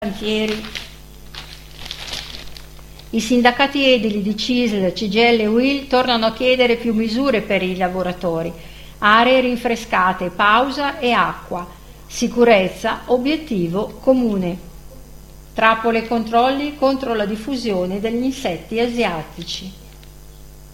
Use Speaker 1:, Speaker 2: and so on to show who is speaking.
Speaker 1: cantieri. I sindacati edili di CISL, CGIL e UIL tornano a chiedere più misure per i lavoratori, aree rinfrescate, pausa e acqua, sicurezza, obiettivo comune. Trappole e controlli contro la diffusione degli insetti asiatici.